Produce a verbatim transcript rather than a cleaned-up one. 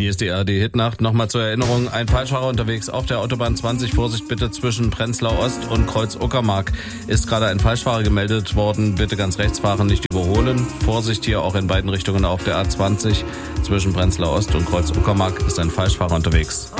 Hier ist die A R D-Hitnacht. Nochmal zur Erinnerung, ein Falschfahrer unterwegs auf der Autobahn zwanzig. Vorsicht bitte zwischen Prenzlau Ost und Kreuz Uckermark. Ist gerade ein Falschfahrer gemeldet worden. Bitte ganz rechts fahren, nicht überholen. Vorsicht hier auch in beiden Richtungen auf der A zwanzig. Zwischen Prenzlau Ost und Kreuz Uckermark ist ein Falschfahrer unterwegs.